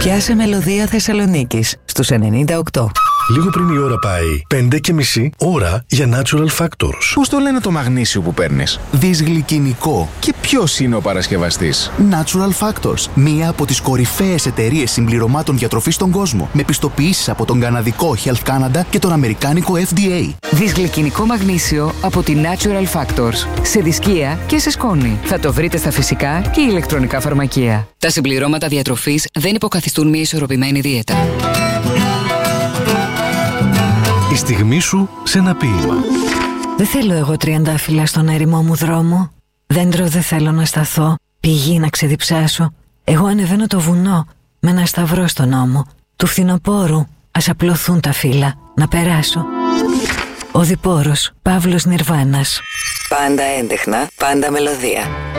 Πιάσε μελωδία Θεσσαλονίκης στους 98. Λίγο πριν η ώρα πάει 5:30 ώρα για Natural Factors. Πώς το λένε το μαγνήσιο που παίρνεις? Δυσγλυκινικό. Και ποιος είναι ο παρασκευαστής? Natural Factors, μία από τις κορυφαίες εταιρείες συμπληρωμάτων διατροφής στον κόσμο, με πιστοποιήσεις από τον καναδικό Health Canada και τον αμερικάνικο FDA. Δυσγλυκινικό μαγνήσιο από τη Natural Factors. Σε δισκία και σε σκόνη. Θα το βρείτε στα φυσικά και ηλεκτρονικά φαρμακεία. Τα συμπληρώματα διατροφής δεν υποκαθιστούν μια ισορροπημένη δίαιτα. Η στιγμή σου σε ένα ποίημα. Δεν θέλω εγώ τριαντάφυλλα στον έρημο μου δρόμο. Δέντρο δεν θέλω να σταθώ, πηγή να ξεδιψάσω. Εγώ ανεβαίνω το βουνό με ένα σταυρό στον ώμο. Του φθινοπόρου ας απλωθούν τα φύλλα, να περάσω. Ο Διπόρος, Παύλος Νιρβάνας. Πάντα έντεχνα, πάντα μελωδία.